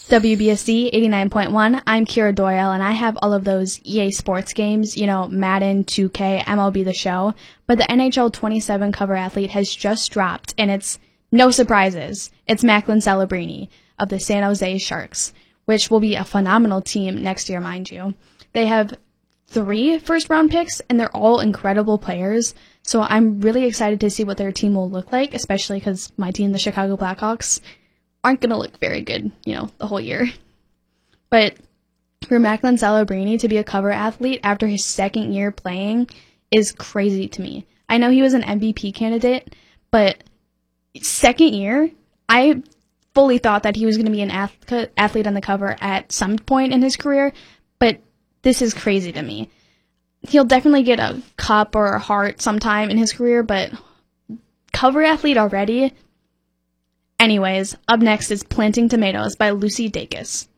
WBSD 89.1. I'm Kira Doyle, and I have all of those EA Sports games, Madden, 2K, MLB The Show. But the NHL 27 cover athlete has just dropped, and it's no surprises. It's Macklin Celebrini of the San Jose Sharks, which will be a phenomenal team next year, mind you. They have 3 first-round picks, and they're all incredible players. So I'm really excited to see what their team will look like, especially because my team, the Chicago Blackhawks, aren't going to look very good, the whole year. But for Macklin Celebrini to be a cover athlete after his second year playing is crazy to me. I know he was an MVP candidate, but second year, I fully thought that he was going to be an athlete on the cover at some point in his career, but this is crazy to me. He'll definitely get a cup or a heart sometime in his career, but cover athlete already? Anyways, up next is Planting Tomatoes by Lucy Dacus.